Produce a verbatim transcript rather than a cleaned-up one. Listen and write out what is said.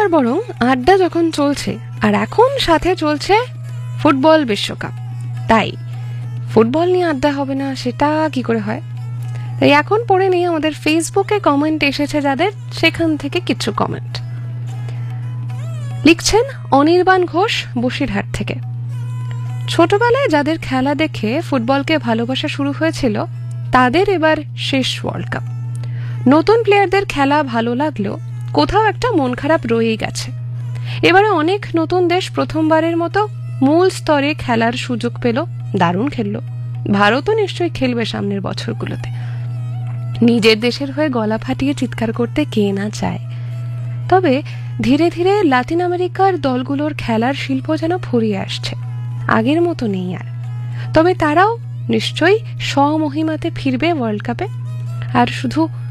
বরং আড্ডা যখন চলছে, আর এখন সাথে চলছে ফুটবল বিশ্বকাপ, তাই ফুটবল নিয়ে আড্ডা হবে না সেটা কি করে হয়? তাই এখন পড়ে নিয়ে আমাদের ফেসবুকে কমেন্ট এসেছে যাদের, সেখান থেকে কিছু কমেন্ট লিখছেন অনির্বাণ ঘোষ বসিরহাট থেকে। ছোটবেলায় যাদের খেলা দেখে ফুটবলকে ভালোবাসা শুরু হয়েছিল তাদের এবার শেষ ওয়ার্ল্ড কাপ। নতুন প্লেয়ারদের খেলা ভালো লাগলেও কোথাও একটা মন খারাপ রয়েই গেছে। এবারে অনেক নতুন দেশ প্রথমবারের মতো মূল স্তরে খেলার সুযোগ পেল, দারুণ খেললো। ভারতও নিশ্চয়ই খেলবে সামনের বছরগুলোতে। নিজের দেশের হয়ে গলা ফাটিয়ে চিৎকার করতে কে না চায়। তবে ধীরে ধীরে লাতিন আমেরিকার দলগুলোর খেলার শিল্প যেন ফুরিয়ে আসছে, আগের মতো নেই আর। তবে তারাও নিশ্চয়ই স্বমহিমাতে ফিরবে ওয়ার্ল্ড কাপে। আর শুধু